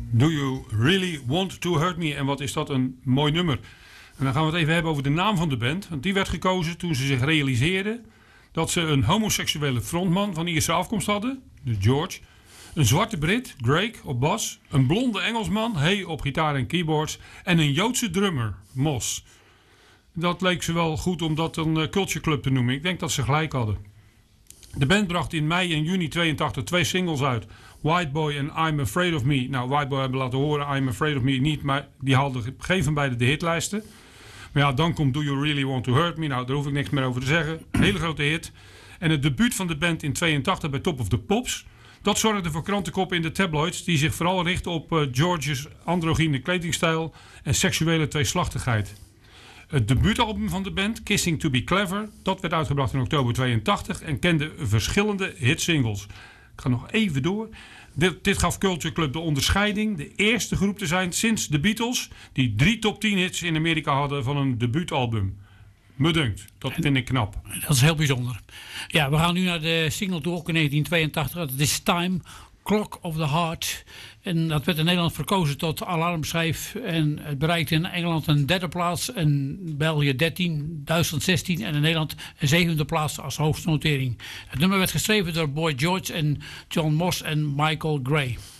Do You Really Want To Hurt Me? En wat is dat een mooi nummer. En dan gaan we het even hebben over de naam van de band. Want die werd gekozen toen ze zich realiseerden dat ze een homoseksuele frontman van Ierse afkomst hadden, dus George. Een zwarte Brit, Drake, op bas. Een blonde Engelsman, Hay, op gitaar en keyboards. En een Joodse drummer, Moss. Dat leek ze wel goed om dat een culture club te noemen. Ik denk dat ze gelijk hadden. De band bracht in mei en juni 82 2 singles uit. White Boy en I'm Afraid of Me. Nou, White Boy hebben laten horen, I'm Afraid of Me niet. Maar die haalden gegeven beide de hitlijsten. Maar ja, dan komt Do You Really Want To Hurt Me. Nou, daar hoef ik niks meer over te zeggen. Hele grote hit. En het debuut van de band in 82 bij Top of the Pops. Dat zorgde voor krantenkoppen in de tabloids die zich vooral richten op George's androgyne kledingstijl en seksuele tweeslachtigheid. Het debuutalbum van de band, Kissing to Be Clever, dat werd uitgebracht in oktober 82 en kende verschillende hitsingles. Ik ga nog even door. Dit gaf Culture Club de onderscheiding de eerste groep te zijn sinds de Beatles die 3 top 10 hits in Amerika hadden van een debuutalbum. Me dunkt, dat vind ik knap. Dat is heel bijzonder. Ja, we gaan nu naar de single toe, ook in 1982. This Time, Clock of the Heart. En dat werd in Nederland verkozen tot alarmschijf. En het bereikte in Engeland een 3e plaats. In België 13, Duitsland 16 en in Nederland een 7e plaats als hoogste notering. Het nummer werd geschreven door Boy George en John Moss en Michael Gray.